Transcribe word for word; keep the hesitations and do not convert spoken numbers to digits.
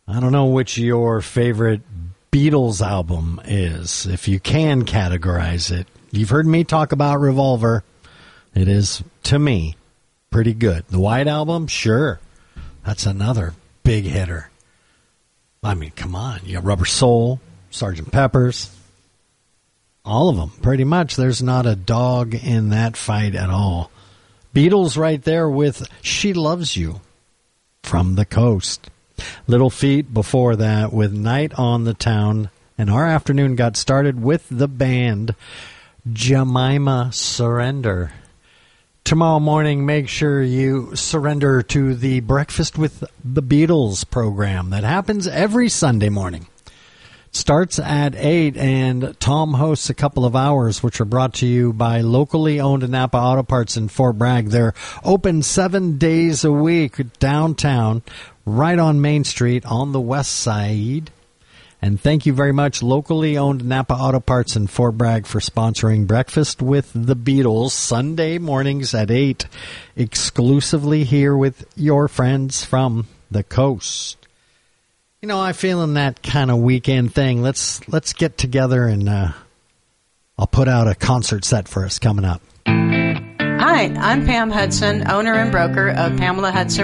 I don't know which your favorite Beatles album is, if you can categorize it. You've heard me talk about Revolver. It is, to me, pretty good. The White Album, sure. That's another big hitter. I mean, come on. You got Rubber Soul, Sergeant Pepper's. All of them, pretty much. There's not a dog in that fight at all. Beatles right there with She Loves You from the Coast. Little Feat before that with Night on the Town. And our afternoon got started with the band Jemima Surrender. Tomorrow morning, make sure you surrender to the Breakfast with the Beatles program that happens every Sunday morning. It starts at eight, and Tom hosts a couple of hours, which are brought to you by locally owned Napa Auto Parts in Fort Bragg. They're open seven days a week downtown, right on Main Street on the west side. And thank you very much, locally owned Napa Auto Parts in Fort Bragg, for sponsoring Breakfast with the Beatles Sunday mornings at eight, exclusively here with your friends from the coast. You know, I'm feeling that kind of weekend thing. Let's let's get together and uh, I'll put out a concert set for us coming up. Hi, I'm Pam Hudson, owner and broker of Pamela Hudson